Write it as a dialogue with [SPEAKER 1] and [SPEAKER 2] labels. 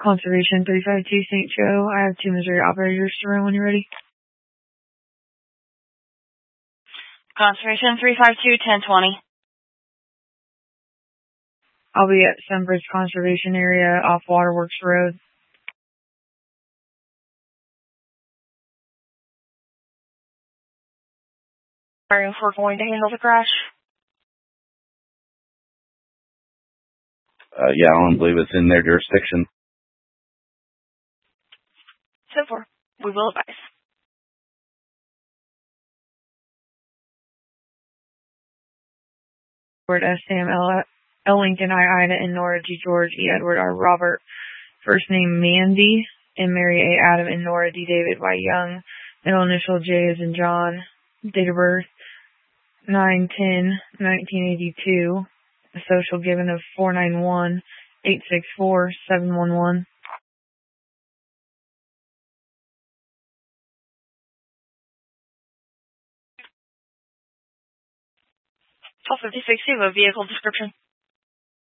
[SPEAKER 1] Conservation 352 St. Joe. I have 2 Missouri operators to run when you're ready.
[SPEAKER 2] Conservation 352 1020.
[SPEAKER 1] I'll be at Sunbridge Conservation Area off Waterworks Road.
[SPEAKER 2] Sorry if we're going to handle the crash.
[SPEAKER 3] Yeah, I don't believe it's in their jurisdiction.
[SPEAKER 2] So far, we will advise.
[SPEAKER 1] Edward S. Sam L. Lincoln I. Ida and Nora G. George E. Edward R. Robert. First name Mandy and Mary A. Adam and Nora D. David Y. Young. Middle initial J as in John. Date of birth 9/10/1982. A social given of 491-864-711.
[SPEAKER 2] 1256, you have a vehicle description.